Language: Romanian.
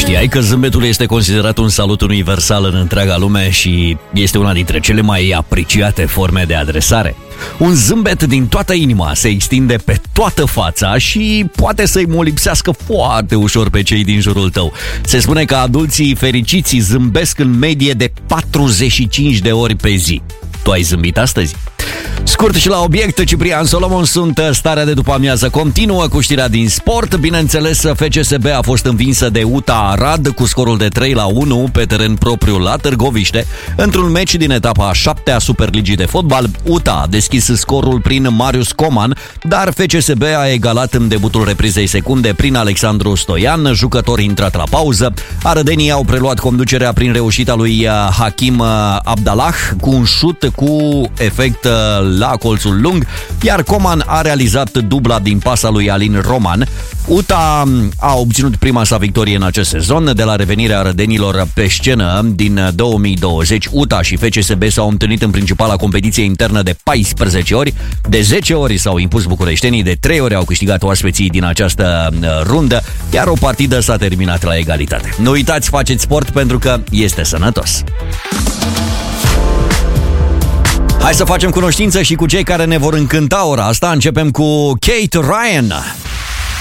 Știai că zâmbetul este considerat un salut universal în întreaga lume și este una dintre cele mai apreciate forme de adresare? Un zâmbet din toată inima se extinde pe toată fața și poate să-i molipsească foarte ușor pe cei din jurul tău. Se spune că adulții fericiți zâmbesc în medie de 45 de ori pe zi. Tu ai zâmbit astăzi? Scurt și la obiect, Ciprian Solomon sunt. Starea de după amiază continuă cu știrea din sport. Bineînțeles, FCSB a fost învinsă de UTA Arad cu scorul de 3-1 pe teren propriu la Târgoviște, într-un meci din etapa a 7-a Superligii de fotbal. UTA a deschis scorul prin Marius Coman, dar FCSB a egalat în debutul reprizei secunde prin Alexandru Stoian, jucător intrat la pauză. Arădenii au preluat conducerea prin reușita lui Hakim Abdallah cu un șut cu efect la colțul lung, iar Coman a realizat dubla din pasa lui Alin Roman. UTA a obținut prima sa victorie în acest sezon de la revenirea arădenilor pe scenă din 2020. UTA și FCSB s-au întâlnit în principala competiție internă de 14 ori, de 10 ori s-au impus bucureștenii, de 3 ori au câștigat oaspeții din această rundă, iar o partidă s-a terminat la egalitate. Nu uitați, faceți sport pentru că este sănătos! Hai să facem cunoștință și cu cei care ne vor încânta ora asta. Începem cu Kate Ryan.